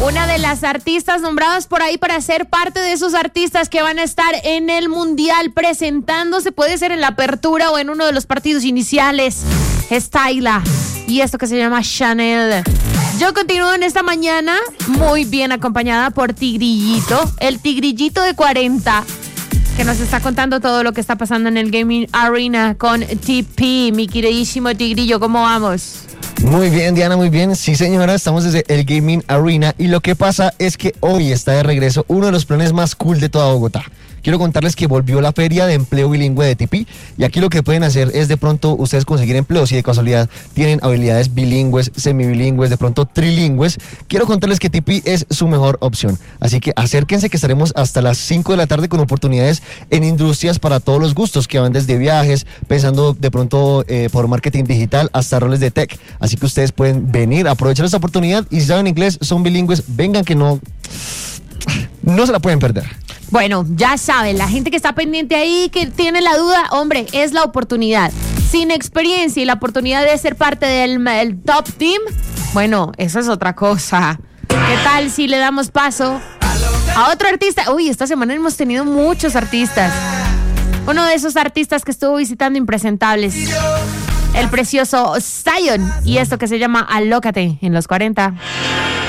Una de las artistas nombradas por ahí para ser parte de esos artistas que van a estar en el Mundial presentándose, puede ser en la apertura o en uno de los partidos iniciales, es Tyla. Y esto que se llama Chanel. Yo continúo en esta mañana muy bien acompañada por Tigrillito, el Tigrillito de 40, que nos está contando todo lo que está pasando en el Gaming Arena con TP. Mi queridísimo Tigrillo, ¿cómo vamos? Muy bien, Diana, muy bien. Sí, señora, estamos desde el Gaming Arena y lo que pasa es que hoy está de regreso uno de los planes más cool de toda Bogotá. Quiero contarles que volvió la Feria de Empleo Bilingüe de TP y aquí lo que pueden hacer es de pronto ustedes conseguir empleo si de casualidad tienen habilidades bilingües, semibilingües, de pronto trilingües. Quiero contarles que TP es su mejor opción. Así que acérquense que estaremos hasta las 5 de la tarde con oportunidades en industrias para todos los gustos que van desde viajes, pensando de pronto por marketing digital hasta roles de tech. Así que ustedes pueden venir, aprovechar esta oportunidad y si saben inglés, son bilingües, vengan que no se la pueden perder. Bueno, ya saben, la gente que está pendiente ahí, que tiene la duda, hombre, es la oportunidad. Sin experiencia y la oportunidad de ser parte del top team, bueno, eso es otra cosa. ¿Qué tal si le damos paso a otro artista? Uy, esta semana hemos tenido muchos artistas. Uno de esos artistas que estuvo visitando Impresentables, el precioso Zion, y esto que se llama Alócate en los 40.